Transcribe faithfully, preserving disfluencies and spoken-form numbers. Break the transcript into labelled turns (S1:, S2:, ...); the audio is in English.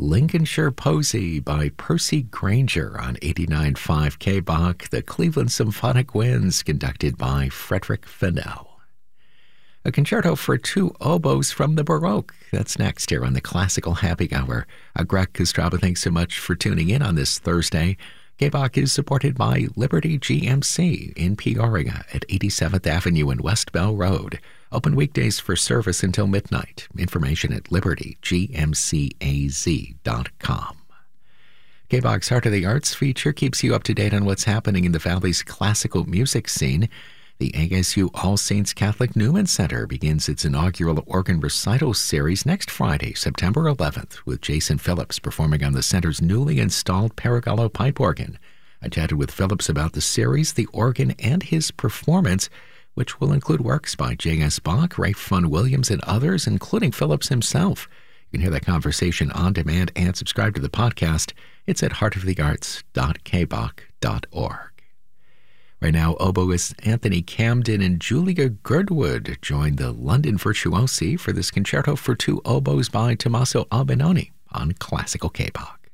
S1: Lincolnshire Posy by Percy Granger on eighty-nine point five K B O C, the Cleveland Symphonic Winds, conducted by Frederick Fennell. A concerto for two oboes from the Baroque. That's next here on the Classical Happy Hour. Uh, Greg Kostraba, thanks so much for tuning in on this Thursday. K B O C is supported by Liberty G M C in Peoria at eighty-seventh Avenue and West Bell Road. Open weekdays for service until midnight. Information at liberty g m c a z dot com. K B O C's Heart of the Arts feature keeps you up to date on what's happening in the Valley's classical music scene. The A S U All Saints Catholic Newman Center begins its inaugural organ recital series next Friday, September eleventh, with Jason Phillips performing on the center's newly installed Paragallo pipe organ. I chatted with Phillips about the series, the organ, and his performance, which will include works by J S. Bach, Ralph Vaughan Williams, and others, including Phillips himself. You can hear that conversation on demand and subscribe to the podcast. It's at heart of the arts dot k b o c dot org. Right now, oboist Anthony Camden and Julia Girdwood join the London Virtuosi for this concerto for two oboes by Tommaso Albinoni on Classical K B O C.